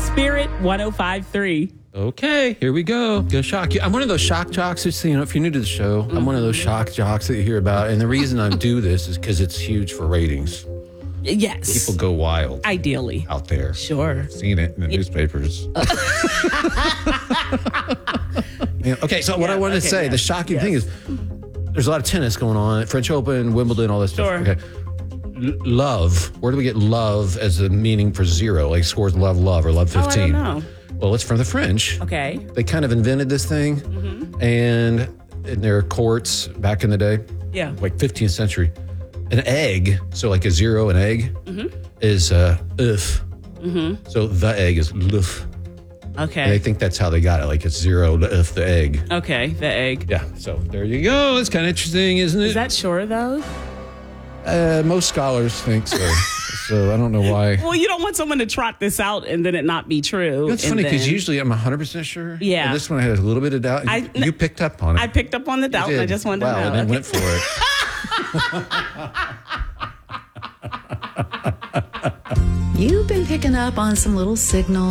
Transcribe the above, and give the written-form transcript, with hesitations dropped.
Spirit 105.3. Okay, here we go. Gonna shock you. I'm one of those shock jocks. Just so you know, if you're new to the show, I'm one of those shock jocks that you hear about. And the reason I do this is because it's huge for ratings. Yes. People go wild Ideally. out there. Sure. Seen it in the newspapers. Okay, so what I wanted to say, the shocking thing is there's a lot of tennis going on, French Open, Wimbledon, all this stuff. Sure. Okay. Love. Where do we get love as the meaning for zero? Like scores love or love 15? I don't know. Well, it's from the French. Okay. They kind of invented this thing. And in their courts back in the day, Yeah. like 15th century, an egg, so like a zero, an egg, is if. So the egg is luf. Okay. And they think that's how they got it. Like it's zero, if the egg. Okay. The egg. Yeah, so there you go. It's kind of interesting, isn't it? Is that sure, though? Most scholars think so. So I don't know why. Well, you don't want someone to trot this out and then it not be true. It's funny because usually I'm 100% sure. Yeah. And this one I had a little bit of doubt. You picked up on it. I picked up on the doubt and I just wanted to know. And then went for it. You've been picking up on some little signals.